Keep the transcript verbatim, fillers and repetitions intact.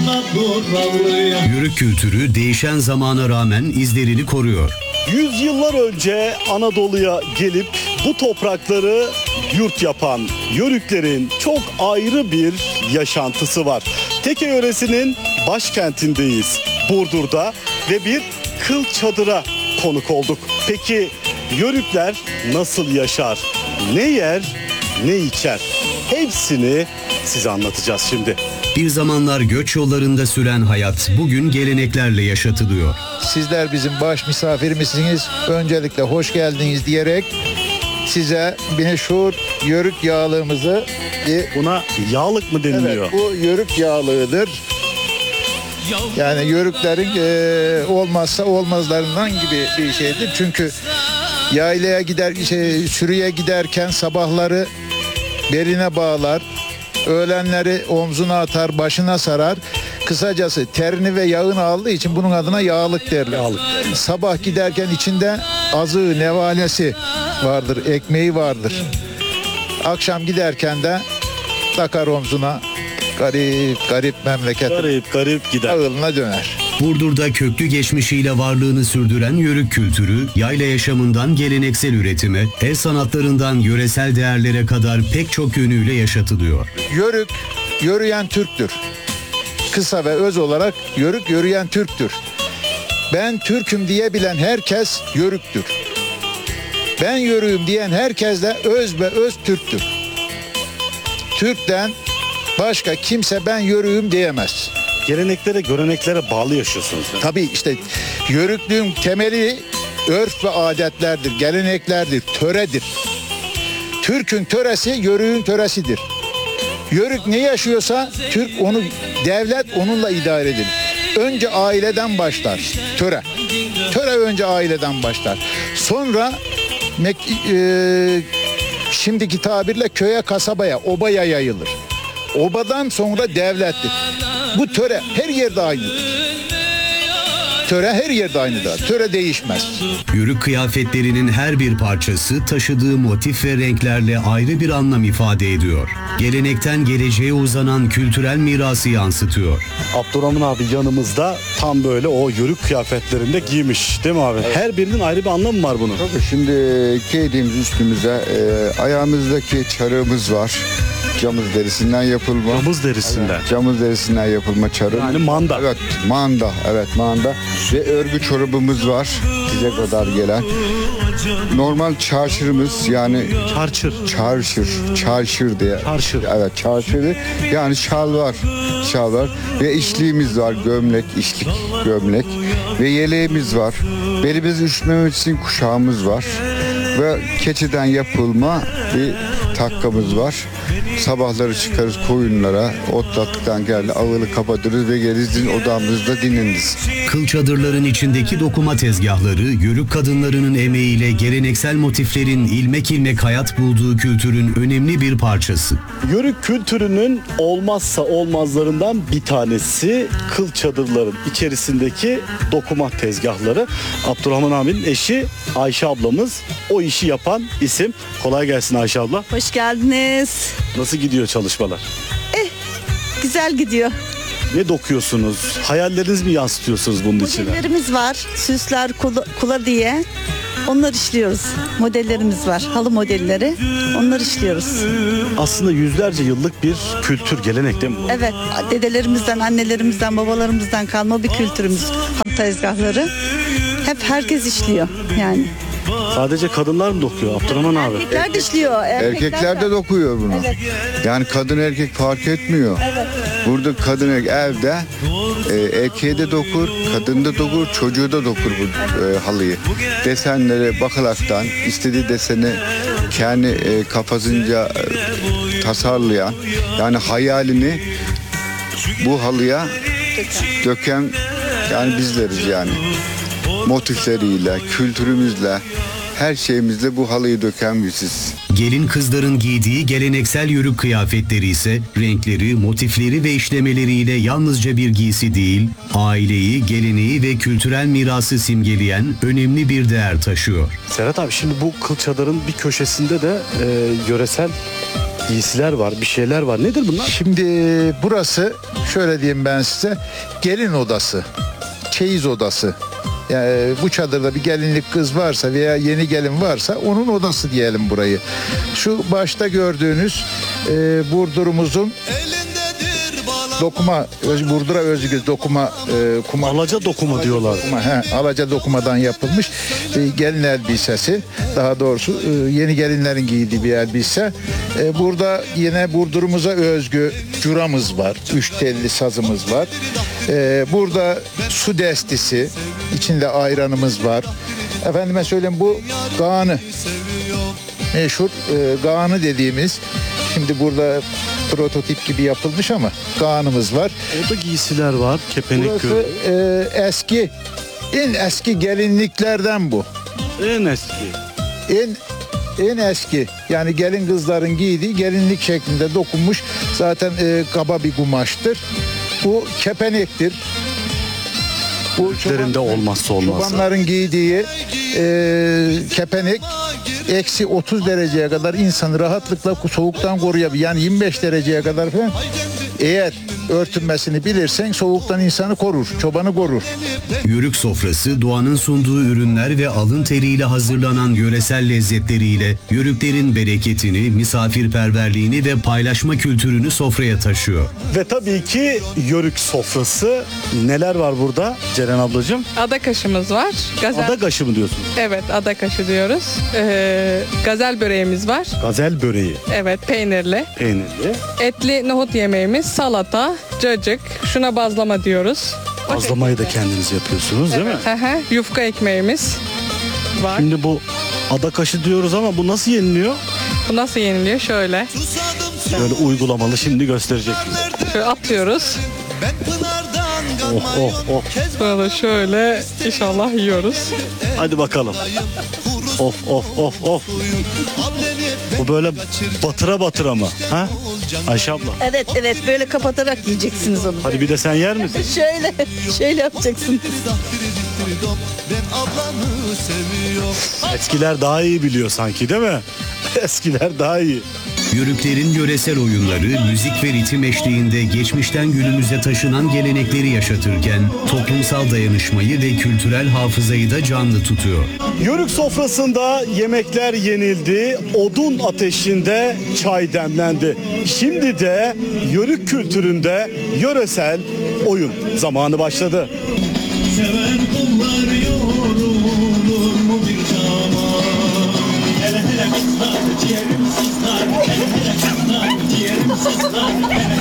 Yörük kültürü değişen zamana rağmen izlerini koruyor. Yüzyıllar önce Anadolu'ya gelip bu toprakları yurt yapan Yörüklerin çok ayrı bir yaşantısı var. Teke yöresinin başkentindeyiz, Burdur'da, ve bir kıl çadıra konuk olduk. Peki Yörükler nasıl yaşar? Ne yer, ne içer? Hepsini size anlatacağız şimdi. Bir zamanlar göç yollarında süren hayat bugün geleneklerle yaşatılıyor. Sizler bizim baş misafirimizsiniz. Öncelikle hoş geldiniz diyerek size meşhur yörük yağlığımızı... Buna yağlık mı deniliyor? Evet, bu yörük yağlığıdır. Yani yörüklerin e, olmazsa olmazlarından gibi bir şeydir. Çünkü yaylaya gider, şey, sürüye giderken sabahları beline bağlar, öğlenleri omzuna atar, başına sarar. Kısacası terini ve yağını aldığı için bunun adına yağlık derler. Yağlık. Sabah giderken içinde azığı, nevalesi vardır, ekmeği vardır. Akşam giderken de takar omzuna, garip garip memleket Garip garip gider. ağılına döner. Burdur'da köklü geçmişiyle varlığını sürdüren yörük kültürü, yayla yaşamından geleneksel üretime, el sanatlarından yöresel değerlere kadar pek çok yönüyle yaşatılıyor. Yörük, yürüyen Türktür. Kısa ve öz olarak yörük, yürüyen Türktür. Ben Türk'üm diyebilen herkes yörüktür. Ben yörüğüm diyen herkes de öz ve öz Türktür. Türk'ten başka kimse ben yörüğüm diyemez. Geleneklere, göreneklere bağlı yaşıyorsunuz. Tabii işte yörüklüğün temeli örf ve adetlerdir, geleneklerdir, töredir. Türk'ün töresi yörüğün töresidir. Yörük ne yaşıyorsa Türk onu, devlet onunla idare edilir. Önce aileden başlar töre. Töre önce aileden başlar. Sonra mek- e, şimdiki tabirle köye, kasabaya, obaya yayılır. Obadan sonra devlettir. Bu töre her yerde aynıdır. Töre her yerde aynıdır. Töre değişmez. Yörük kıyafetlerinin her bir parçası taşıdığı motif ve renklerle ayrı bir anlam ifade ediyor. Gelenekten geleceğe uzanan kültürel mirası yansıtıyor. Abdurrahman abi yanımızda tam böyle o yörük kıyafetlerinde giymiş, değil mi abi? Her birinin ayrı bir anlamı var bunun. Tabii şimdi giydiğimiz üstümüze e, ayağımızdaki çarığımız var. Camız derisinden yapılma. Camız derisinden. Camız derisinden yapılma çarı. Yani manda. Evet, manda. Evet, manda. Ve örgü çorabımız var. Size kadar gelen. Normal çarşırımız, yani Çarçır. çarşır, çarşır diye. Çarşır. Evet, çarşırı. Yani şal var. Şal var. Ve işliğimiz var. Gömlek, işlik gömlek. Ve yeleğimiz var. Belimizi üşütmemek için kuşağımız var. Ve keçiden yapılma bir takkamız var. Sabahları çıkarız koyunlara, otlattıktan geldi ağılı kapatırız ve geliriz odamızda dinleniriz. Kıl çadırların içindeki dokuma tezgahları, yörük kadınlarının emeğiyle geleneksel motiflerin ilmek ilmek hayat bulduğu kültürün önemli bir parçası. Yörük kültürünün olmazsa olmazlarından bir tanesi kıl çadırların içerisindeki dokuma tezgahları. Abdurrahman abinin eşi Ayşe ablamız o işi yapan isim. Kolay gelsin Ayşe abla. Hoş geldiniz. Nasıl gidiyor çalışmalar? Güzel gidiyor. Ne dokuyorsunuz? Hayalleriniz mi yansıtıyorsunuz bunun içine? Modellerimiz var. Süsler, kula, kula diye. Onlar işliyoruz. Modellerimiz var. Halı modelleri. Onlar işliyoruz. Aslında yüzlerce yıllık bir kültür, gelenek değil mi bu? Evet. Dedelerimizden, annelerimizden, babalarımızdan kalma bir kültürümüz. Halı tezgahları. Hep herkes işliyor yani. Sadece kadınlar mı dokuyor Abdurrahman abi? Erkekler de işliyor. Erkekler de dokuyor bunu. Evet. Yani kadın erkek fark etmiyor. Evet. Burada kadın erkek evde e, erkeğe de dokur, kadın da dokur, çocuğu da dokur bu e, halıyı. Desenlere bakılaktan istediği deseni kendi e, kafasınca e, tasarlayan, yani hayalini bu halıya döken yani bizleriz yani. Motifleriyle, kültürümüzle, her şeyimizle bu halıyı döken biziz. Gelin kızların giydiği geleneksel yörük kıyafetleri ise renkleri, motifleri ve işlemeleriyle yalnızca bir giysi değil, aileyi, geleneği ve kültürel mirası simgeleyen önemli bir değer taşıyor. Serhat abi, şimdi bu kıl çadırın bir köşesinde de e, yöresel Giysiler var, bir şeyler var. Nedir bunlar? Şimdi burası şöyle diyeyim ben size, gelin odası, çeyiz odası. Yani bu çadırda bir gelinlik kız varsa veya yeni gelin varsa onun odası diyelim burayı. Şu başta gördüğünüz e, burdurumuzun dokuma, öz, Burdur'a özgü dokuma e, kuma. Alaca dokuma diyorlar. Dokuma, he, alaca dokumadan yapılmış e, gelin elbisesi. Daha doğrusu e, yeni gelinlerin giydiği bir elbise. E, burada yine Burdur'umuza özgü curamız var. Üç telli sazımız var. E, burada su destisi, içinde ayranımız var. Efendime söyleyeyim, bu gağını. Meşhur e, gağını dediğimiz, şimdi burada prototip gibi yapılmış ama gağınımız var. Orada giysiler var, kepenek Burası gör. e, eski, en eski gelinliklerden bu. En eski. En en eski, yani gelin kızların giydiği gelinlik şeklinde dokunmuş. Zaten e, kaba bir kumaştır. Bu kepenektir. Bu Üzerinde olmazsa olmaz. çobanların giydiği e, kepenek eksi otuz dereceye kadar insanı rahatlıkla soğuktan koruyabilir. Yani yirmi beş dereceye kadar falan. Eğer örtünmesini bilirsen soğuktan insanı korur, çobanı korur. Yörük sofrası doğanın sunduğu ürünler ve alın teriyle hazırlanan yöresel lezzetleriyle yörüklerin bereketini, misafirperverliğini ve paylaşma kültürünü sofraya taşıyor. Ve tabii ki yörük sofrası. Neler var burada Ceren ablacığım? Adakaşımız var. Gazel. Adakaşı mı diyorsun? Evet, adakaşı diyoruz. Ee, gazel böreğimiz var. Gazel böreği, Evet, peynirli. peynirli. Etli nohut yemeğimiz, salata, cacık. Şuna bazlama diyoruz. O Bazlamayı da kendiniz yapıyorsunuz değil mi? şekilde. Hı hı, Yufka ekmeğimiz var. Şimdi bu adakaşı diyoruz ama bu nasıl yeniliyor? Bu nasıl yeniliyor? Şöyle. Böyle uygulamalı, şimdi gösterecek bize. Şöyle atıyoruz. Oh oh oh. Sonra şöyle inşallah yiyoruz. Hadi bakalım. Of of of of. Bu böyle batıra batıra mı? Ha? Ayşe abla. Evet evet, böyle kapatarak yiyeceksiniz onu. Hadi bir de sen yer misin? Şöyle şöyle yapacaksınız. Eskiler daha iyi biliyor sanki değil mi? Eskiler daha iyi. Yörüklerin yöresel oyunları, müzik ve ritim eşliğinde geçmişten günümüze taşınan gelenekleri yaşatırken toplumsal dayanışmayı ve kültürel hafızayı da canlı tutuyor. Yörük sofrasında yemekler yenildi, odun ateşinde çay demlendi. Şimdi de yörük kültüründe yöresel oyun zamanı başladı. Seven kullar yorulur mu bir zaman? Hele hele kızlar, ciğerim sızlar. Hele hele kızlar, ciğerim sızlar.